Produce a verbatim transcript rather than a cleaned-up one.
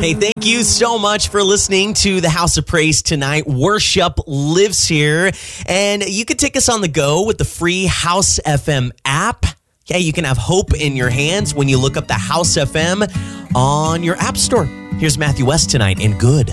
Hey, thank you so much for listening to the House of Praise tonight. Worship lives here. And you can take us on the go with the free House F M app. Yeah, you can have hope in your hands when you look up the House F M on your app store. Here's Matthew West tonight in Good.